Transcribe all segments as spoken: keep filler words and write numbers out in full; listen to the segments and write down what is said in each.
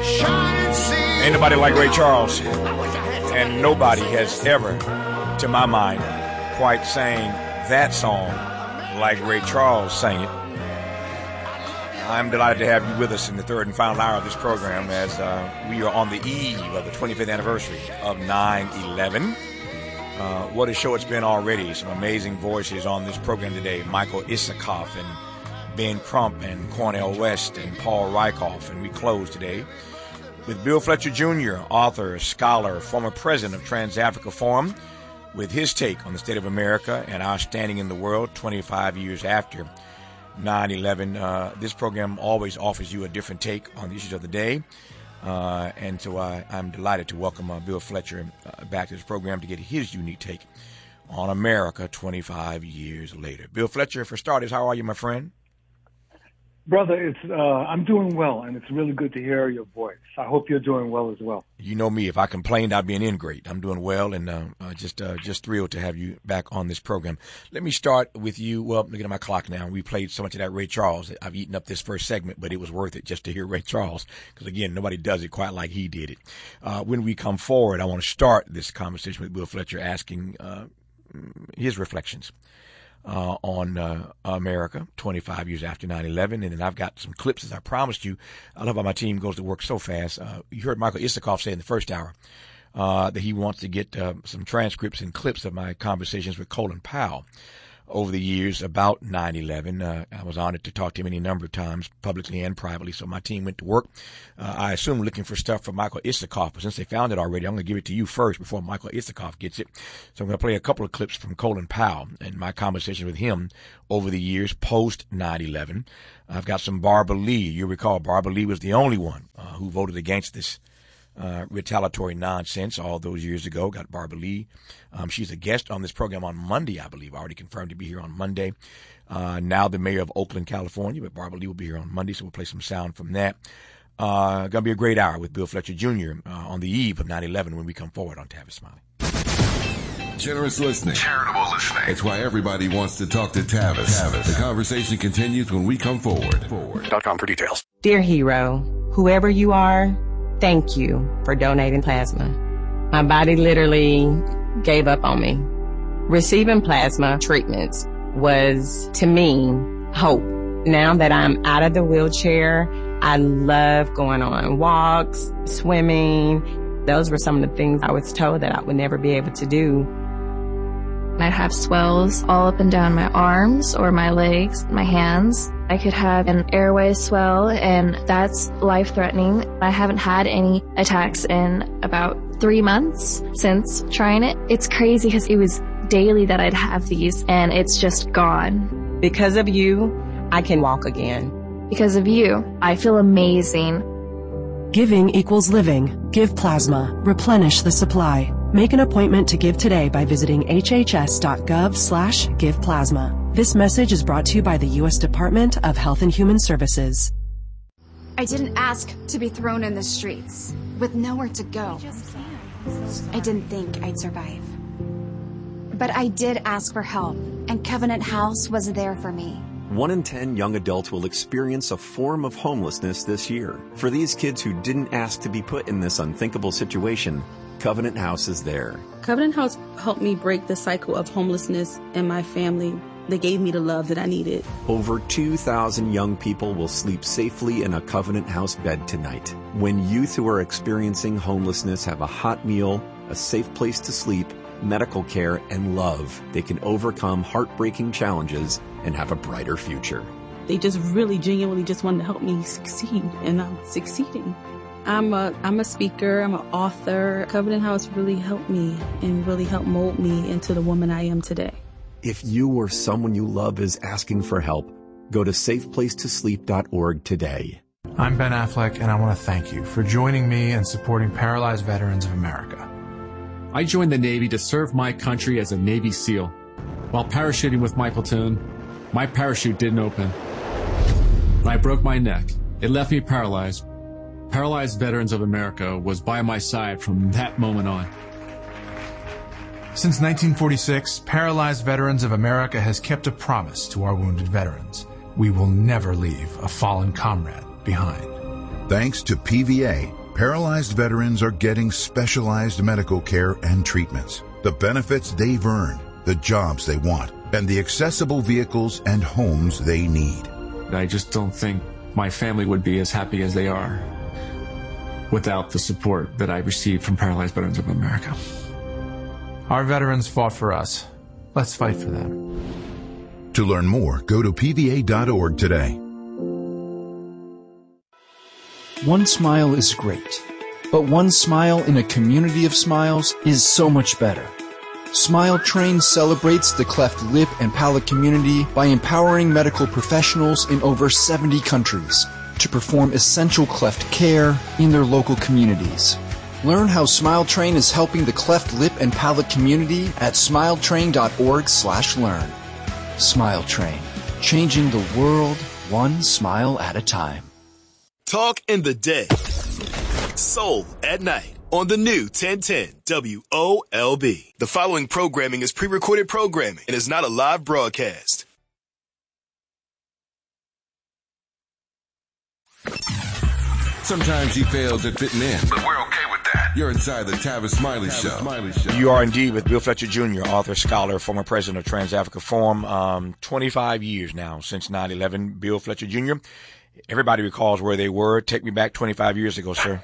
Ain't nobody like Ray Charles. And nobody has ever, to my mind, quite sang that song like Ray Charles sang it. I'm delighted to have you with us in the third and final hour of this program as uh, we are on the eve of the twenty-fifth anniversary of nine eleven. Uh, what a show it's been already. Some amazing voices on this program today. Michael Isikoff and Ben Crump and Cornel West and Paul Rykoff. And we close today with Bill Fletcher Junior, author, scholar, former president of Trans-Africa Forum, with his take on the state of America and our standing in the world twenty-five years after nine eleven. Uh, this program always offers you a different take on the issues of the day. Uh, and so I, I'm delighted to welcome uh, Bill Fletcher uh, back to this program to get his unique take on America twenty-five years later. Bill Fletcher, for starters, how are you, my friend? Brother, it's uh, I'm doing well, and it's really good to hear your voice. I hope you're doing well as well. You know me. If I complained, I'd be an ingrate. I'm doing well, and uh, uh, just uh, just thrilled to have you back on this program. Let me start with you. Well, looking at my clock now, we played so much of that Ray Charles. I've eaten up this first segment, but it was worth it just to hear Ray Charles, because, again, nobody does it quite like he did it. Uh, when we come forward, I want to start this conversation with Bill Fletcher asking uh, his reflections Uh, on uh, America twenty-five years after nine eleven. And then I've got some clips, as I promised you. I love how my team goes to work so fast. Uh, you heard Michael Isikoff say in the first hour uh, that he wants to get uh, some transcripts and clips of my conversations with Colin Powell over the years about nine eleven. Uh, I was honored to talk to him any number of times, publicly and privately, so my team went to work. Uh, I assume looking for stuff from Michael Isikoff, but since they found it already, I'm going to give it to you first before Michael Isikoff gets it. So I'm going to play a couple of clips from Colin Powell and my conversation with him over the years post nine eleven. I've got some Barbara Lee. You recall Barbara Lee was the only one uh, who voted against this Uh, retaliatory nonsense all those years ago. Got Barbara Lee. Um, she's a guest on this program on Monday, I believe. I already confirmed to be here on Monday. Uh, now the mayor of Oakland, California, but Barbara Lee will be here on Monday, so we'll play some sound from that. Uh, gonna be a great hour with Bill Fletcher Junior Uh, on the eve of nine eleven when we come forward on Tavis Smiley. Generous listening. Charitable listening. It's why everybody wants to talk to Tavis. Tavis. The conversation continues when we come forward. forward. .com for details. Dear hero, whoever you are, thank you for donating plasma. My body literally gave up on me. Receiving plasma treatments was, to me, hope. Now that I'm out of the wheelchair, I love going on walks, swimming. Those were some of the things I was told that I would never be able to do. I'd have swells all up and down my arms or my legs, my hands. I could have an airway swell, and that's life-threatening. I haven't had any attacks in about three months since trying it. It's crazy because it was daily that I'd have these, and it's just gone. Because of you, I can walk again. Because of you, I feel amazing. Giving equals living. Give plasma. Replenish the supply. Make an appointment to give today by visiting hhs.gov slash give plasma. This message is brought to you by the U S Department of Health and Human Services. I didn't ask to be thrown in the streets with nowhere to go. I didn't think I'd survive. But I did ask for help, and Covenant House was there for me. One in ten young adults will experience a form of homelessness this year. For these kids who didn't ask to be put in this unthinkable situation, Covenant House is there. Covenant House helped me break the cycle of homelessness in my family. They gave me the love that I needed. Over two thousand young people will sleep safely in a Covenant House bed tonight. When youth who are experiencing homelessness have a hot meal, a safe place to sleep, medical care, and love, they can overcome heartbreaking challenges and have a brighter future. They just really genuinely just wanted to help me succeed, and I'm succeeding. I'm a, I'm a speaker, I'm an author. Covenant House really helped me and really helped mold me into the woman I am today. If you or someone you love is asking for help, go to safe place to sleep dot org today. I'm Ben Affleck, and I want to thank you for joining me in supporting Paralyzed Veterans of America. I joined the Navy to serve my country as a Navy SEAL. While parachuting with my platoon, my parachute didn't open. I broke my neck. It left me paralyzed. Paralyzed Veterans of America was by my side from that moment on. Since nineteen forty-six, Paralyzed Veterans of America has kept a promise to our wounded veterans. We will never leave a fallen comrade behind. Thanks to P V A, paralyzed veterans are getting specialized medical care and treatments, the benefits they've earned, the jobs they want, and the accessible vehicles and homes they need. I just don't think my family would be as happy as they are without the support that I received from Paralyzed Veterans of America. Our veterans fought for us. Let's fight for them. To learn more, go to P V A dot org today. One smile is great, but one smile in a community of smiles is so much better. Smile Train celebrates the cleft lip and palate community by empowering medical professionals in over seventy countries to perform essential cleft care in their local communities. Learn how Smile Train is helping the cleft lip and palate community at smiletrain dot org slash learn. Smile Train, changing the world one smile at a time. Talk in the day. Soul at night on the new ten ten W O L B. The following programming is pre-recorded programming and is not a live broadcast. Sometimes he fails at fitting in, but we're okay with that. You're inside the Tavis Smiley Show. Smiley Show. You are indeed with Bill Fletcher Junior, author, scholar, former president of Trans-Africa Forum. Um, twenty-five years now since nine eleven. Bill Fletcher Junior Everybody recalls where they were. Take me back twenty-five years ago, sir.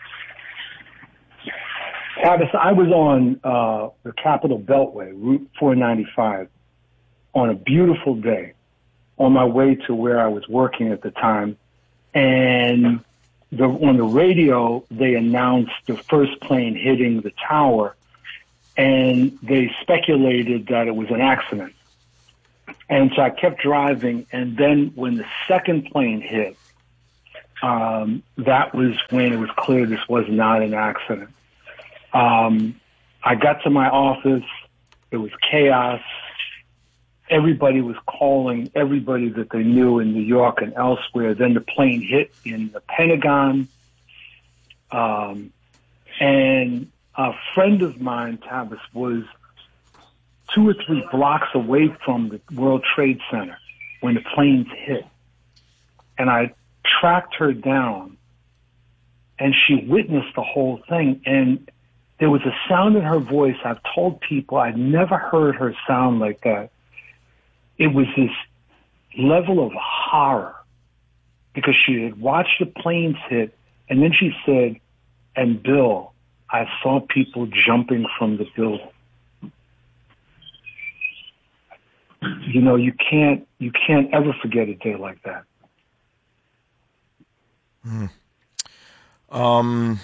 Tavis, I was on uh, the Capitol Beltway, Route four ninety-five, on a beautiful day on my way to where I was working at the time. And the, on the radio, they announced the first plane hitting the tower, and they speculated that it was an accident. And so I kept driving, and then when the second plane hit, um, that was when it was clear this was not an accident. Um, I got to my office. It was chaos. Everybody was calling everybody that they knew in New York and elsewhere. Then the plane hit in the Pentagon. Um, and a friend of mine, Tavis, was two or three blocks away from the World Trade Center when the planes hit. And I tracked her down, and she witnessed the whole thing. And there was a sound in her voice. I've told people I'd never heard her sound like that. It was this level of horror because she had watched the planes hit, and then she said, and Bill, I saw people jumping from the building. You know, you can't, you can't ever forget a day like that. Mm. Um,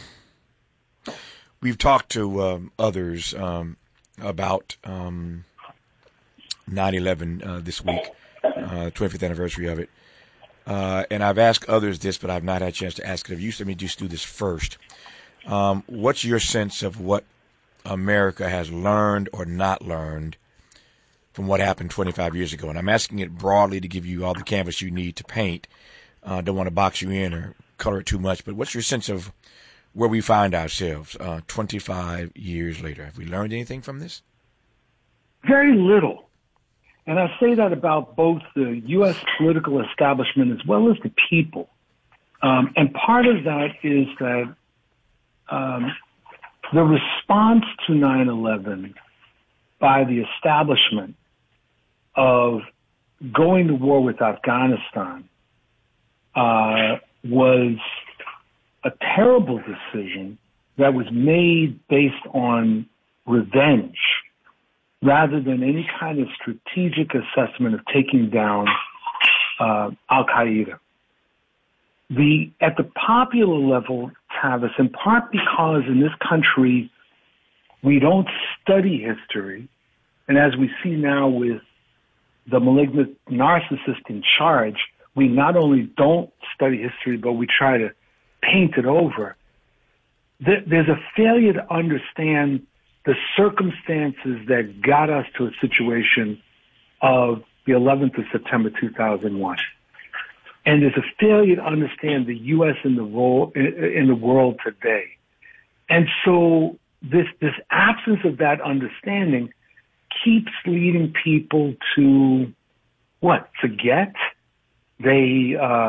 we've talked to um, others um, about um, nine eleven uh, this week, uh, twenty-fifth anniversary of it. Uh, and I've asked others this, but I've not had a chance to ask it of you. So let me just do this first. Um, what's your sense of what America has learned or not learned from what happened twenty-five years ago? And I'm asking it broadly to give you all the canvas you need to paint. I uh, don't want to box you in or color it too much, but what's your sense of where we find ourselves uh, twenty-five years later? Have we learned anything from this? Very little. And I say that about both the U S political establishment as well as the people. Um, and part of that is that um, the response to nine eleven by the establishment of going to war with Afghanistan uh, was a terrible decision that was made based on revenge rather than any kind of strategic assessment of taking down uh, Al-Qaeda. The, at the popular level, Tavis, in part because in this country we don't study history, and as we see now with the malignant narcissist in charge, we not only don't study history, but we try to paint it over. There's a failure to understand the circumstances that got us to a situation of the eleventh of September two thousand one. And there's a failure to understand the U S in the role in the world today. And so this this absence of that understanding keeps leading people to what? Forget. They uh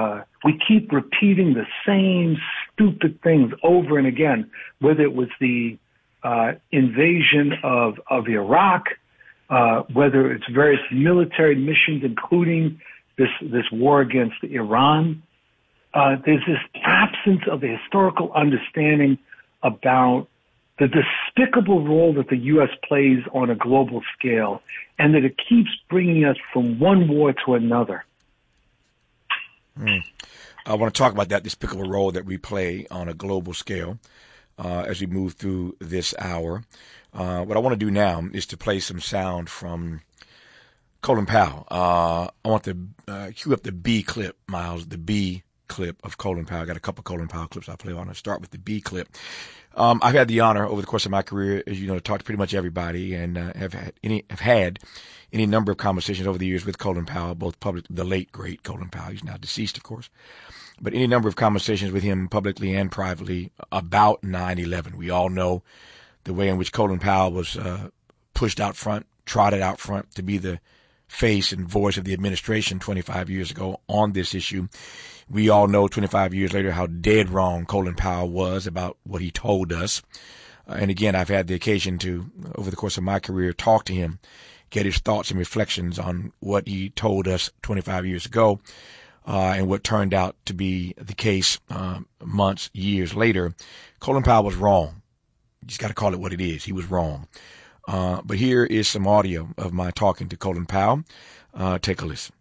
we keep repeating the same stupid things over and again, whether it was the uh, invasion of, of Iraq, uh, whether it's various military missions, including this, this war against Iran. Uh, there's this absence of a historical understanding about the despicable role that the U S plays on a global scale, and that it keeps bringing us from one war to another. Mm. I want to talk about that despicable role that we play on a global scale uh, as we move through this hour. Uh, what I want to do now is to play some sound from Colin Powell. Uh, I want to uh, cue up the B clip, Miles, the B clip of Colin Powell. I got a couple of Colin Powell clips I'll play. I want to start with the B clip. Um, I've had the honor over the course of my career, as you know, to talk to pretty much everybody, and uh, have had any have had any number of conversations over the years with Colin Powell, both public, the late great Colin Powell. He's now deceased, of course, but any number of conversations with him publicly and privately about nine eleven. We all know the way in which Colin Powell was uh, pushed out front, trotted out front to be the face and voice of the administration twenty-five years ago on this issue. We all know twenty-five years later how dead wrong Colin Powell was about what he told us. Uh, and again, I've had the occasion to, over the course of my career, talk to him, get his thoughts and reflections on what he told us twenty-five years ago, uh, and what turned out to be the case uh, months, years later. Colin Powell was wrong. You just got to call it what it is. He was wrong. Uh, but here is some audio of my talking to Colin Powell. Uh, take a listen.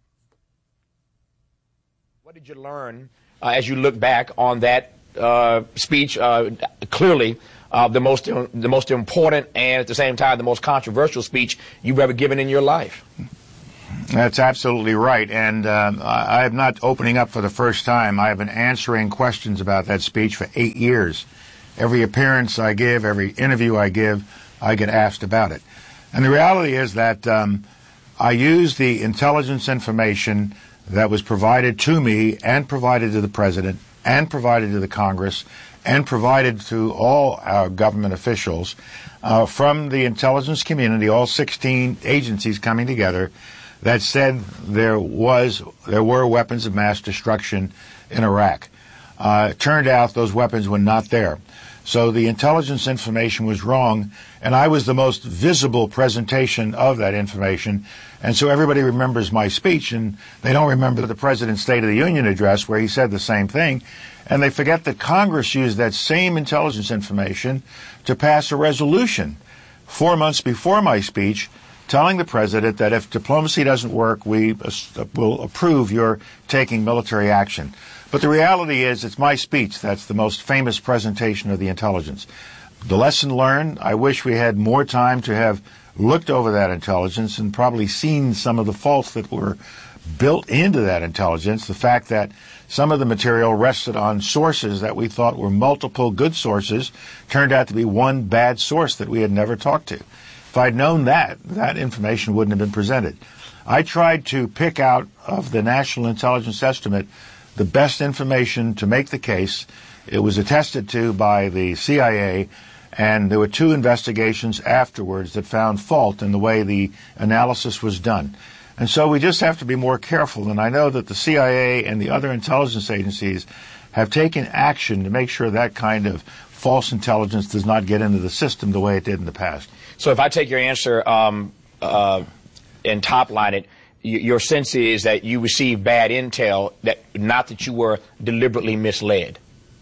What did you learn uh, as you look back on that uh, speech? Uh, clearly, uh, the most the most important and at the same time the most controversial speech you've ever given in your life. That's absolutely right. And um, I am not opening up for the first time. I have been answering questions about that speech for eight years. Every appearance I give, every interview I give, I get asked about it. And the reality is that um, I use the intelligence information that was provided to me and provided to the president and provided to the Congress and provided to all our government officials uh, from the intelligence community, all sixteen agencies coming together, that said there was there were weapons of mass destruction in Iraq. Uh, it turned out those weapons were not there. So the intelligence information was wrong, and I was the most visible presentation of that information. And so everybody remembers my speech, and they don't remember the President's State of the Union address where he said the same thing. And they forget that Congress used that same intelligence information to pass a resolution four months before my speech telling the President that if diplomacy doesn't work, we will approve your taking military action. But the reality is it's my speech that's the most famous presentation of the intelligence. The lesson learned, I wish we had more time to have looked over that intelligence and probably seen some of the faults that were built into that intelligence. The fact that some of the material rested on sources that we thought were multiple good sources turned out to be one bad source that we had never talked to. If I'd known that, that information wouldn't have been presented. I tried to pick out of the National Intelligence Estimate the best information to make the case. It was attested to by the C I A, and there were two investigations afterwards that found fault in the way the analysis was done. And so we just have to be more careful, and I know that the C I A and the other intelligence agencies have taken action to make sure that kind of false intelligence does not get into the system the way it did in the past. So if I take your answer um, uh, and top line it, your sense is that you received bad intel, that not that you were deliberately misled.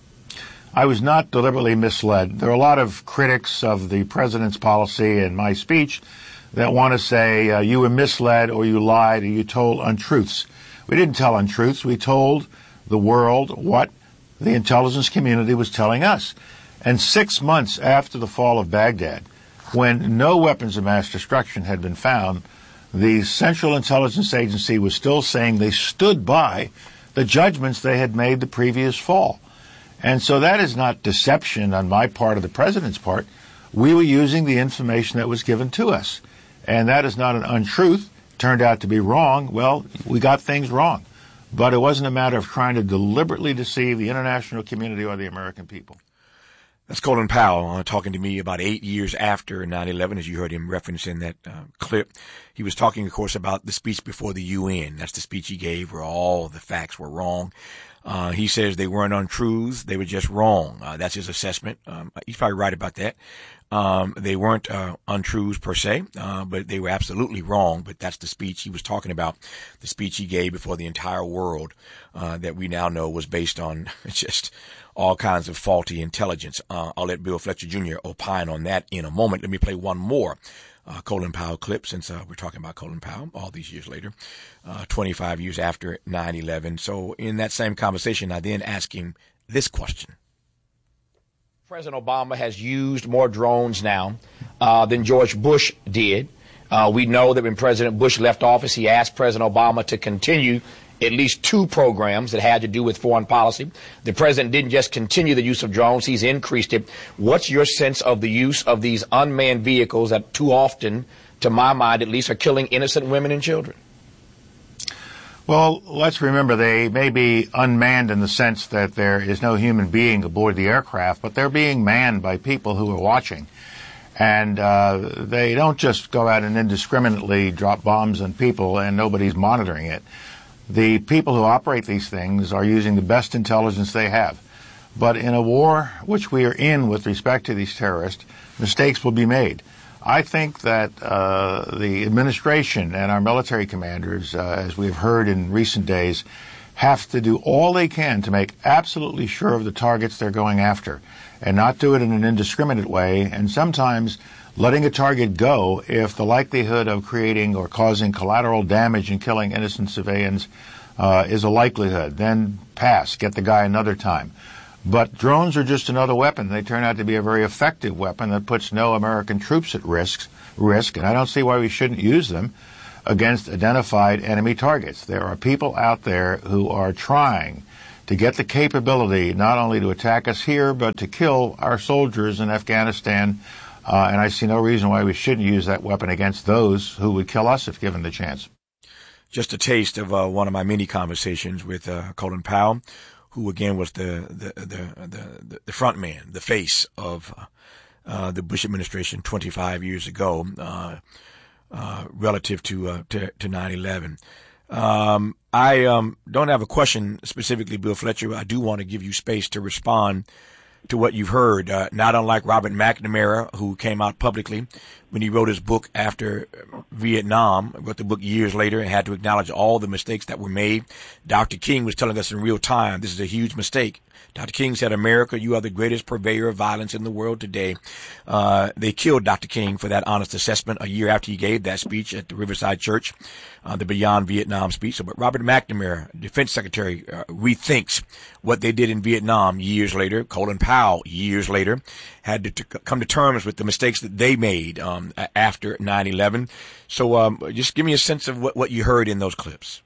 I was not deliberately misled. There are a lot of critics of the president's policy and my speech that want to say uh, you were misled or you lied or you told untruths. We didn't tell untruths. We told the world what the intelligence community was telling us. And six months after the fall of Baghdad, when no weapons of mass destruction had been found, the Central Intelligence Agency was still saying they stood by the judgments they had made the previous fall. And so that is not deception on my part or the president's part. We were using the information that was given to us. And that is not an untruth. Turned out to be wrong. Well, we got things wrong. But it wasn't a matter of trying to deliberately deceive the international community or the American people. That's Colin Powell uh, talking to me about eight years after nine eleven, as you heard him reference in that uh, clip. He was talking, of course, about the speech before the U N. That's the speech he gave where all the facts were wrong. Uh, he says they weren't untruths. They were just wrong. Uh, that's his assessment. Um, he's probably right about that. Um, they weren't uh, untruths per se, uh, but they were absolutely wrong. But that's the speech he was talking about, the speech he gave before the entire world uh, that we now know was based on just all kinds of faulty intelligence. Uh, I'll let Bill Fletcher Junior opine on that in a moment. Let me play one more uh, Colin Powell clip, since uh, we're talking about Colin Powell all these years later, uh, twenty-five years after nine eleven. So in that same conversation, I then ask him this question. President Obama has used more drones now uh, than George Bush did. Uh, we know that when President Bush left office, he asked President Obama to continue at least two programs that had to do with foreign policy. The president didn't just continue the use of drones, he's increased it. What's your sense of the use of these unmanned vehicles that too often, to my mind at least, are killing innocent women and children? Well, let's remember they may be unmanned in the sense that there is no human being aboard the aircraft, but they're being manned by people who are watching. And uh, they don't just go out and indiscriminately drop bombs on people and nobody's monitoring it. The people who operate these things are using the best intelligence they have. But in a war which we are in with respect to these terrorists, mistakes will be made. I think that uh, the administration and our military commanders, uh, as we've heard in recent days, have to do all they can to make absolutely sure of the targets they're going after and not do it in an indiscriminate way, and sometimes letting a target go if the likelihood of creating or causing collateral damage and killing innocent civilians uh, is a likelihood. Then pass, get the guy another time. But drones are just another weapon. They turn out to be a very effective weapon that puts no American troops at risk, risk, and I don't see why we shouldn't use them against identified enemy targets. There are people out there who are trying to get the capability not only to attack us here, but to kill our soldiers in Afghanistan, uh, and I see no reason why we shouldn't use that weapon against those who would kill us if given the chance. Just a taste of uh, one of my many conversations with uh, Colin Powell, who again was the the the the, the front man, the face of uh, the Bush administration twenty-five years ago, uh, uh, relative to uh, to, to nine eleven. Um, I um, don't have a question specifically, Bill Fletcher. I do want to give you space to respond to what you've heard. Uh, not unlike Robert McNamara, who came out publicly when he wrote his book after Vietnam, wrote the book years later and had to acknowledge all the mistakes that were made. Doctor King was telling us in real time, this is a huge mistake. Doctor King said, America, you are the greatest purveyor of violence in the world today. Uh, they killed Doctor King for that honest assessment a year after he gave that speech at the Riverside Church, uh, the Beyond Vietnam speech. So, but Robert McNamara, Defense Secretary, uh, rethinks what they did in Vietnam years later. Colin Powell, years later, had to t- come to terms with the mistakes that they made um, after nine eleven. So um, just give me a sense of what, what you heard in those clips.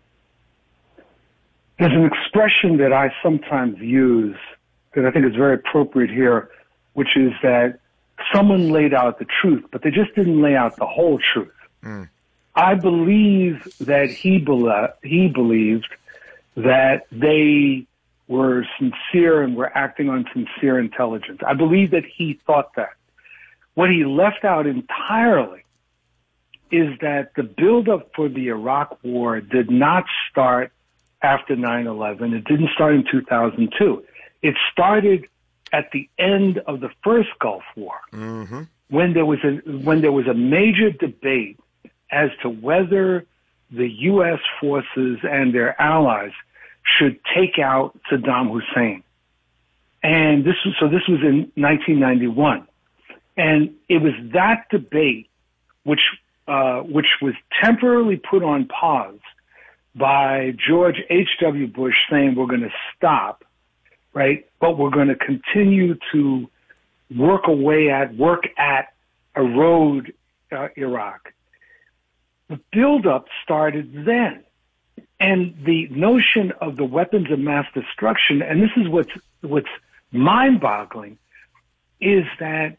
There's an expression that I sometimes use that I think is very appropriate here, which is that someone laid out the truth, but they just didn't lay out the whole truth. Mm. I believe that he, be- he believed that they were sincere and were acting on sincere intelligence. I believe that he thought that. What he left out entirely is that the buildup for the Iraq War did not start after nine eleven. It didn't start in two thousand two. It started at the end of the first Gulf War, mm-hmm. when there was a when there was a major debate as to whether the U S forces and their allies should take out Saddam Hussein. And this was so this was in nineteen ninety-one. And it was that debate which uh which was temporarily put on pause by George H W. Bush saying we're going to stop, right? But we're going to continue to work away at, work at, erode uh, Iraq. The buildup started then. And the notion of the weapons of mass destruction, and this is what's, what's mind-boggling, is that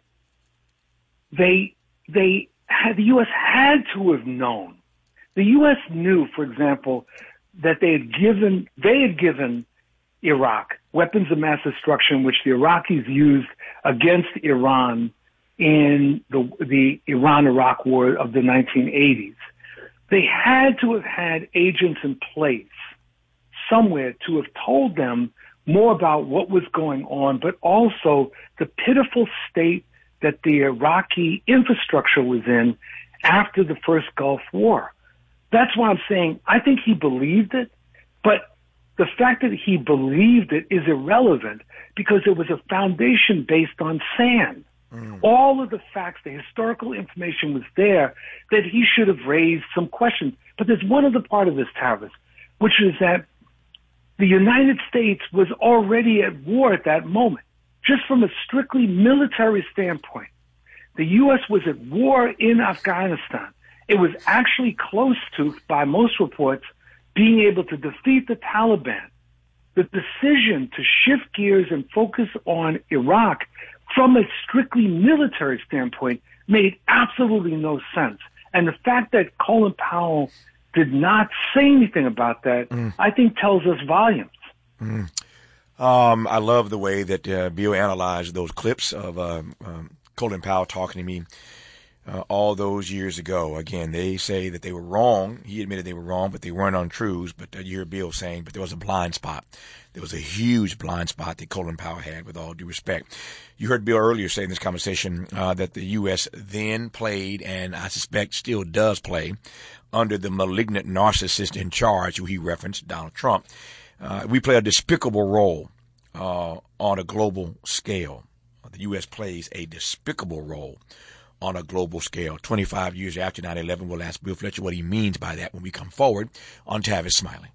they, they had, the U S had to have known. The U S knew, for example, that they had given, they had given Iraq weapons of mass destruction, which the Iraqis used against Iran in the, the Iran-Iraq War of the nineteen eighties. They had to have had agents in place somewhere to have told them more about what was going on, but also the pitiful state that the Iraqi infrastructure was in after the first Gulf War. That's why I'm saying I think he believed it, but the fact that he believed it is irrelevant because it was a foundation based on sand. Mm. All of the facts, the historical information was there that he should have raised some questions. But there's one other part of this, Tavis, which is that the United States was already at war at that moment. Just from a strictly military standpoint, the U S was at war in Afghanistan. It was actually close to, by most reports, being able to defeat the Taliban. The decision to shift gears and focus on Iraq from a strictly military standpoint made absolutely no sense. And the fact that Colin Powell did not say anything about that, mm. I think tells us volumes. Mm. Um, I love the way that uh, Bill analyzed those clips of uh, um, Colin Powell talking to me uh, all those years ago. Again, they say that they were wrong. He admitted they were wrong, but they weren't untruths. But uh, you hear Bill saying, but there was a blind spot. There was a huge blind spot that Colin Powell had, with all due respect. You heard Bill earlier say in this conversation uh, that the U S then played, and I suspect still does play, under the malignant narcissist in charge, who he referenced, Donald Trump. Uh, we play a despicable role uh, on a global scale. The U S plays a despicable role on a global scale. twenty-five years after nine eleven, we'll ask Bill Fletcher what he means by that when we come forward on Tavis Smiley.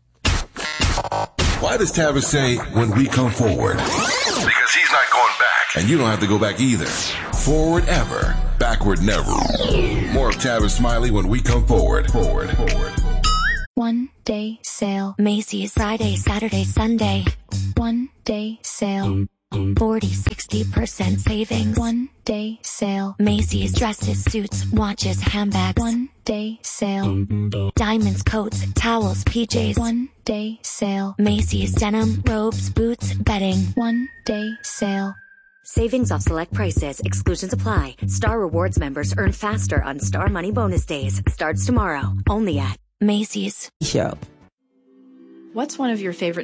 Why does Tavis say when we come forward? Because he's not going back. And you don't have to go back either. Forward ever, backward never. More of Tavis Smiley when we come forward. Forward, forward. One day sale. Macy's Friday, Saturday, Sunday. One day sale. forty, sixty percent savings. One day sale. Macy's dresses, suits, watches, handbags. One day sale. Diamonds, coats, towels, P Js. One day sale. Macy's denim, robes, boots, bedding. One day sale. Savings off select prices. Exclusions apply. Star Rewards members earn faster on Star Money Bonus Days. Starts tomorrow. Only at Macy's. Show. What's one of your favorite